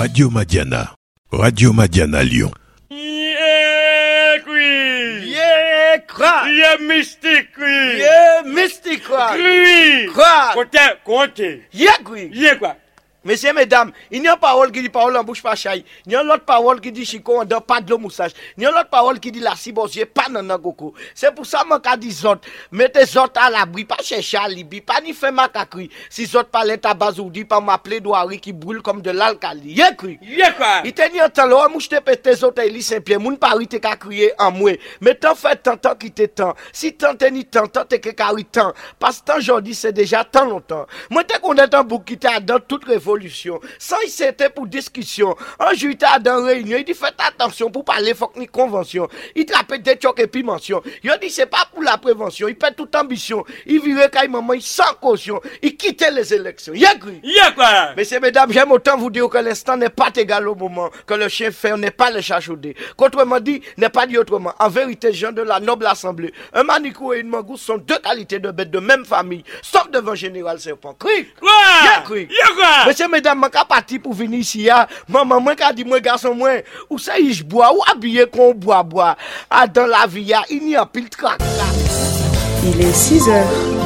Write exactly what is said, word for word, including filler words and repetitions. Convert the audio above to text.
Radio Madiana. Radio Madiana Lyon. Yeah, oui. Yeah, quoi? Yeah, mystique, oui. Yeah, mystique, quoi? Oui. Quoi? Comptez, comptez. Yeah, oui. Yeah, quoi? Messieurs, mesdames, il y a une parole qui dit parole en bouche pas chaille. Il y a une autre parole qui dit chico en pas de l'eau moussage. Il y a une autre parole qui dit la cibosier pas dans un coco. C'est pour ça que je dis zot. Mettez zot à l'abri, pas chercher à libi, pas ni faire macacri. Si zot parle ta bazoudi, pas m'appeler plaidoirie qui brûle comme de l'alcali. Y'a cru. Yeah, quoi? Il te dit en temps, l'homme mouche te pété zot et li Saint-Pierre, moun pari te ka crier en moué. Mais tant fait tant tant qui te tant. Si tant te ni tant, tant te que kari tant. Parce que tant aujourd'hui c'est déjà tant longtemps. Moi te connais un bouc qui t'a dans toute révolution. Sans il c'était pour discussion. Un jour il t'a dans réunion, il dit faites attention pour parler faut que ni convention. Il trappe des chocs et puis mention. Il dit c'est pas pour la prévention, il perd toute ambition. Il virait quand maman sans caution, il quittait les élections. Y'a cru. Yeah, quoi? Messieurs, mesdames, j'aime autant vous dire que l'instant n'est pas égal au moment, que le chien fait n'est pas le chat chaudé. Qu'autrement dit, n'est pas dit autrement. En vérité, gens de la noble assemblée, un manicou et une mangouste sont deux qualités de bêtes de même famille, sauf devant général serpent. Cri. Quoi? Yeah, cri. Yeah, quoi? Messieurs, mesdames, je suis parti pour venir ici. Maman, moi, qui dit, moi, garçon, moi, où ça y je bois, ou habillé qu'on boit, bois. Ah, dans la vie, il n'y a plus de crack. Il est six heures.